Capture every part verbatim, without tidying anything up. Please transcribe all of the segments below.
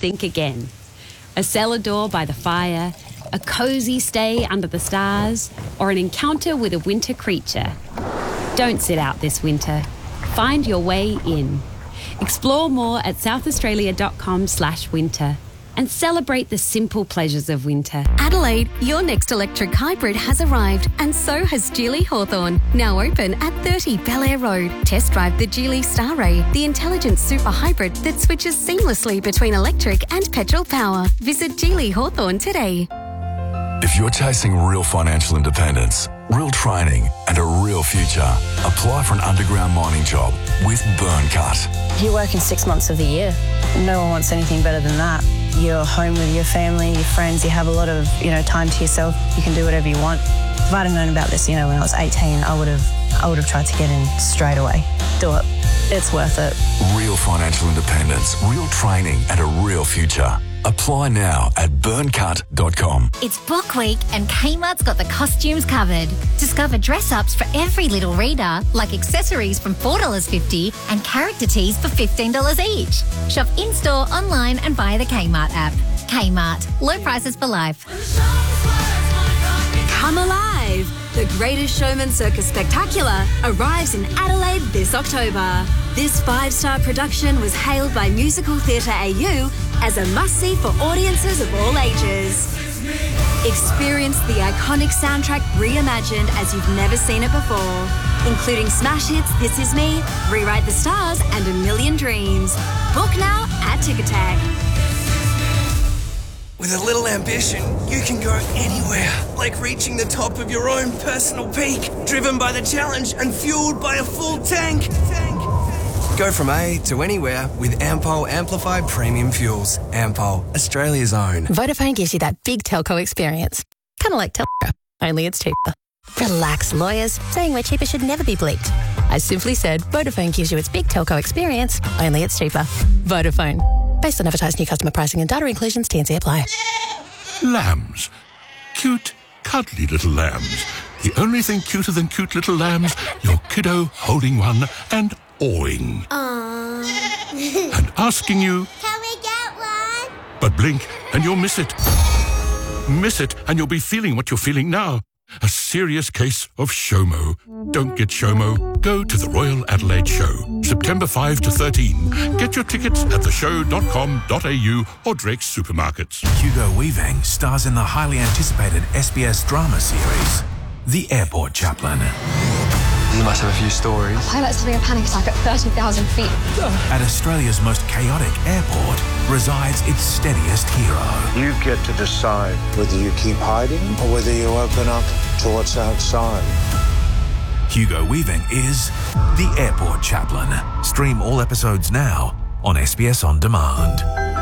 think again. A cellar door by the fire, a cosy stay under the stars, or an encounter with a winter creature. Don't sit out this winter. Find your way in. Explore more at southaustralia.com slash winter and celebrate the simple pleasures of winter. Adelaide, your next electric hybrid has arrived, and so has Geely Hawthorn. Now open at thirty Bel-Air Road. Test drive the Geely Starray, the intelligent super hybrid that switches seamlessly between electric and petrol power. Visit Geely Hawthorn today. If you're chasing real financial independence, real training and a real future, apply for an underground mining job with Burncut. You're working six months of the year. No one wants anything better than that. You're home with your family, your friends, you have a lot of, you know, time to yourself. You can do whatever you want. If I'd have known about this, you know, when I was eighteen, I would have I would have tried to get in straight away. Do it. It's worth it. Real financial independence, real training and a real future. Apply now at burncut dot com. It's Book Week and Kmart's got the costumes covered. Discover dress-ups for every little reader, like accessories from four dollars fifty and character tees for fifteen dollars each. Shop in-store, online and via the Kmart app. Kmart. Low prices for life. Come alive! The Greatest Showman Circus Spectacular arrives in Adelaide this October. This five-star production was hailed by Musical Theatre A U as a must-see for audiences of all ages. Experience the iconic soundtrack reimagined as you've never seen it before, including smash hits This Is Me, Rewrite the Stars and A Million Dreams. Book now at Ticketek. With a little ambition, you can go anywhere, like reaching the top of your own personal peak, driven by the challenge and fueled by a full tank. tank. Go from A to anywhere with Ampol Amplified Premium Fuels. Ampol, Australia's own. Vodafone gives you that big telco experience. Kind of like Telstra, only it's cheaper. Relax, lawyers. Saying we're cheaper should never be bleeped. I simply said Vodafone gives you its big telco experience, only it's cheaper. Vodafone. Based on advertised new customer pricing and data inclusions, T and C apply. Lambs. Cute, cuddly little lambs. The only thing cuter than cute little lambs, your kiddo holding one and awing. Aww. And asking you, can we get one? But blink and you'll miss it. Miss it and you'll be feeling what you're feeling now. A serious case of SHOMO. Don't get SHOMO. Go to the Royal Adelaide Show, September fifth to thirteenth. Get your tickets at the show dot com dot a u or Drake's supermarkets. Hugo Weaving stars in the highly anticipated S B S drama series, The Airport Chaplain. You must have a few stories. A pilot's having a panic attack at thirty thousand feet. At Australia's most chaotic airport resides its steadiest hero. You get to decide whether you keep hiding or whether you open up to what's outside. Hugo Weaving is The Airport Chaplain. Stream all episodes now on S B S On Demand.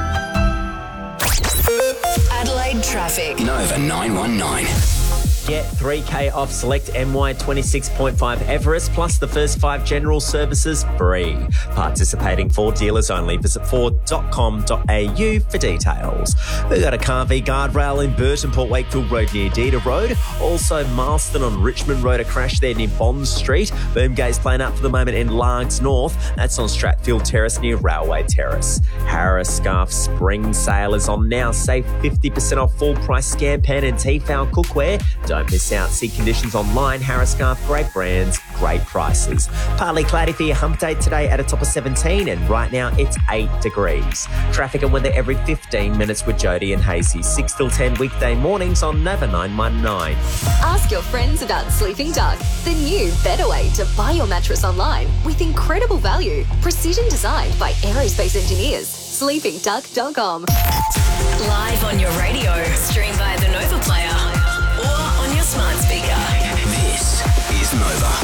Adelaide traffic. Nova nine one nine. Get three K off select M Y twenty-six point five Everest plus the first five general services free. Participating Ford dealers only. Visit ford dot com dot a u for details. We've got a car v guardrail in Burton, Port Wakefield Road near Dita Road. Also Marston on Richmond Road, a crash there near Bond Street. Boom gates playing up for the moment in Largs North. That's on Stratfield Terrace near Railway Terrace. Harris Scarf Spring Sale is on now. Save fifty percent off full price Scam Pan and Tefal cookware. Don't miss out. See conditions online. Harris Scarf, great brands, great prices. Partly cloudy for your hump day today at a top of seventeen, and right now it's eight degrees. Traffic and weather every fifteen minutes with Jody and Hazy. six till ten weekday mornings on Nova nine one nine. Ask your friends about Sleeping Duck, the new better way to buy your mattress online with incredible value. Precision designed by aerospace engineers. sleeping duck dot com. Live on your radio. Stream via the Nova Player. Or on your smart speaker. This is Nova.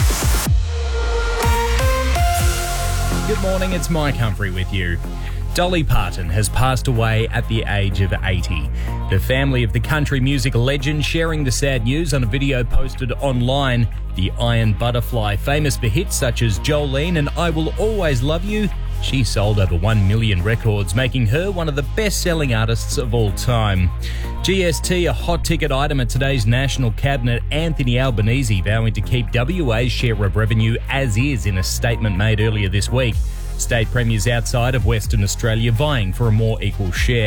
Good morning, it's Mike Humphrey with you. Dolly Parton has passed away at the age of eighty. The family of the country music legend sharing the sad news on a video posted online. The Iron Butterfly, famous for hits such as Jolene and I Will Always Love You, she sold over one million records, making her one of the best-selling artists of all time. G S T, a hot ticket item at today's National Cabinet, Anthony Albanese vowing to keep W A's share of revenue as is in a statement made earlier this week. State premiers outside of Western Australia vying for a more equal share.